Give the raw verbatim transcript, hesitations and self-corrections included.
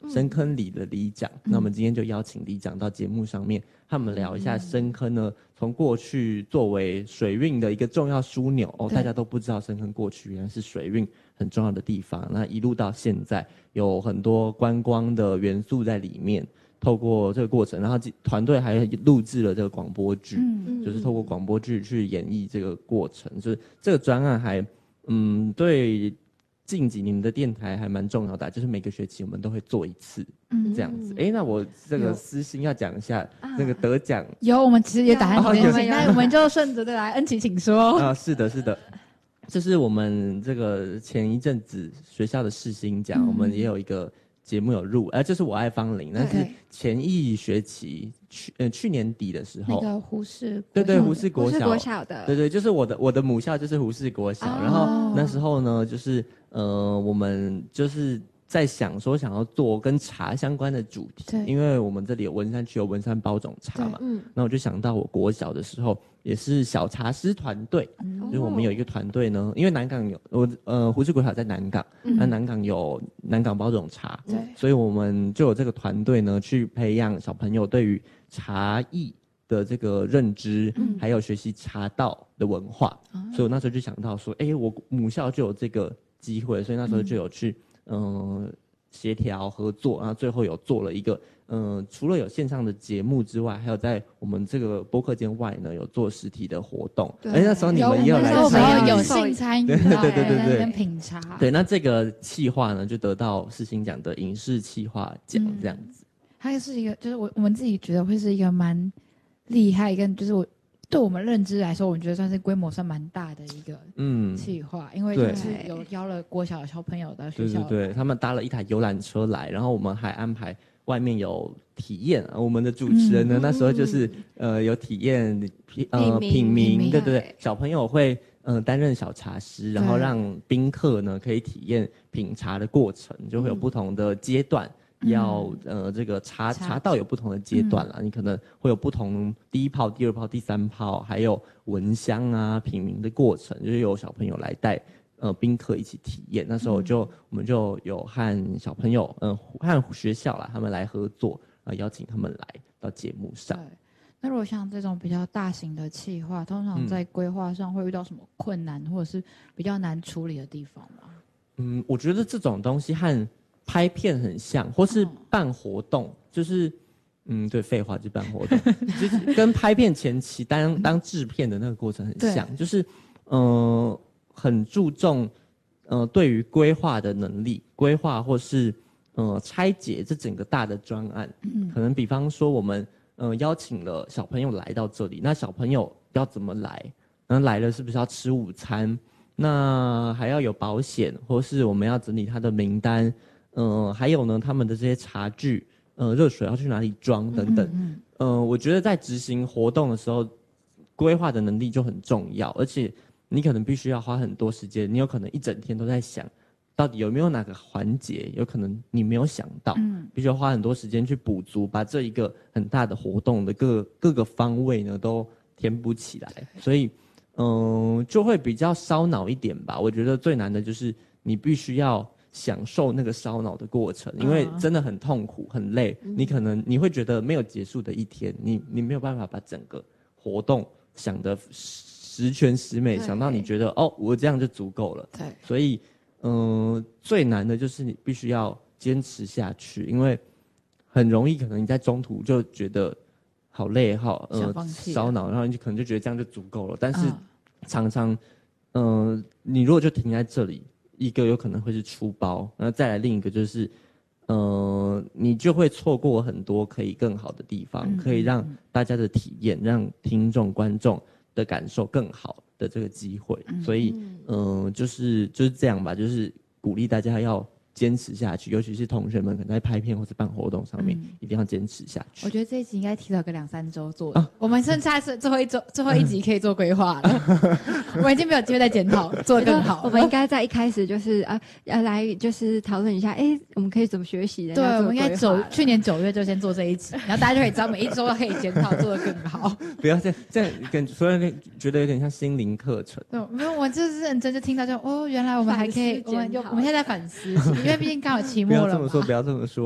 深坑里的里长、嗯、那我们今天就邀请里长到节目上面，他们聊一下深坑呢从过去作为水运的一个重要枢纽哦，大家都不知道深坑过去原来是水运很重要的地方，那一路到现在有很多观光的元素在里面，透过这个过程，然后团队还录制了这个广播剧、嗯、就是透过广播剧去演绎这个过程，就是这个专案还嗯对近几年的电台还蛮重要的、啊、就是每个学期我们都会做一次、嗯、这样子。哎，那我这个私心要讲一下那个得奖、啊、 有我们其实也打算这件事情，那我们就顺着的来，恩琪请说。 啊，是的是的，就是我们这个前一阵子学校的世新奖、嗯、我们也有一个节目有入，呃，就是我爱芳龄，但是前一学期去呃去年底的时候， 那个胡适， 对对，胡适国小， 胡适国小的， 对对，就是我的我的母校就是胡适国小，哦、然后那时候呢，就是呃，我们就是在想说想要做跟茶相关的主题，因为我们这里有文山区有文山包种茶嘛，嗯，那我就想到我国小的时候也是小茶师团队，嗯，就是我们有一个团队呢，因为南港有我呃胡适国小在南港，嗯、那南港有南港包种茶，对，所以我们就有这个团队呢去培养小朋友对于茶艺的这个认知，嗯、还有学习茶道的文化，嗯、所以我那时候就想到说，哎，我母校就有这个机会，所以那时候就有去。嗯嗯，协调合作，然后最后有做了一个，嗯，除了有线上的节目之外，还有在我们这个播客间外呢，有做实体的活动。哎，那时候你们也有来参与， 有幸参与， 对对对对对， 跟品茶。 对，那这个企划呢，就得到世新奖的影视企划奖这样子。 它是一个，就是我我们自己觉得会是一个蛮厉害，跟就是我。对我们认知来说，我们觉得算是规模算蛮大的一个嗯企划，因为就是有邀了国小的小朋友到学校， 对对对，他们搭了一台游览车来，然后我们还安排外面有体验，我们的主持人呢、嗯、那时候就是呃有体验呃品茗，对对对，小朋友会呃担任小茶师，然后让宾客呢可以体验品茶的过程，就会有不同的阶段。嗯要呃，这个茶茶道有不同的阶段啦、嗯，你可能会有不同第一泡、第二泡、第三泡，还有闻香啊、品茗的过程，就是有小朋友来带呃宾客一起体验。那时候就、嗯、我们就有和小朋友嗯、呃、和学校啦他们来合作，呃邀请他们来到节目上。 对，那如果像这种比较大型的企划，通常在规划上会遇到什么困难，嗯、或者是比较难处理的地方吗？ 嗯，我觉得这种东西和拍片很像，或是办活动，哦、就是，嗯，对，废话就是办活动，就是跟拍片前期当当制片的那个过程很像，就是，呃，很注重，呃，对于规划的能力，规划或是呃拆解这整个大的专案，嗯，可能比方说我们呃邀请了小朋友来到这里，那小朋友要怎么来？然后来了是不是要吃午餐？那还要有保险，或是我们要整理他的名单。嗯、呃，还有呢，他们的这些茶具，呃，热水要去哪里装等等。嗯，嗯呃，我觉得在执行活动的时候，规划的能力就很重要，而且你可能必须要花很多时间，你有可能一整天都在想，到底有没有哪个环节，有可能你没有想到，嗯，必须要花很多时间去补足，把这一个很大的活动的各各个方位呢都填补起来，所以，嗯、呃，就会比较烧脑一点吧。我觉得最难的就是你必须要享受那个烧脑的过程，因为真的很痛苦很累，嗯、你可能你会觉得没有结束的一天，你你没有办法把整个活动想得十全十美，想到你觉得哦我这样就足够了，对，所以嗯、呃、最难的就是你必须要坚持下去，因为很容易可能你在中途就觉得好累好呃烧脑，然后你可能就觉得这样就足够了，但是常常嗯、呃、你如果就停在这里。一个有可能会是出包，然后再来另一个就是，呃，你就会错过很多可以更好的地方，嗯、可以让大家的体验、让听众、观众的感受更好的这个机会。嗯、所以，嗯、呃，就是就是这样吧，就是鼓励大家要坚持下去，尤其是同学们可能在拍片或者办活动上面，嗯、一定要坚持下去。 我觉得这一集应该提早个两三周做，啊、我们剩下是最后一周、最后一集可以做规划了。我们已经没有机会再检讨，做得更好。 我们应该在一开始就是啊，要来就是讨论一下，哎，我们可以怎么学习的？ 对，我们应该九去年九月就先做这一集，然后大家就可以知道每一周都可以检讨，做得更好。 不要这样，这样跟所有人觉得有点像心灵课程。 对，没有，我就是认真就听到就哦，原来我们还可以，我们就我们现在在反思，因为毕竟刚好期末了嘛。 不要这么说，不要这么说。